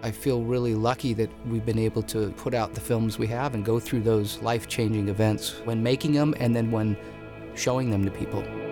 I feel really lucky that we've been able to put out the films we have and go through those life-changing events when making them and then when showing them to people.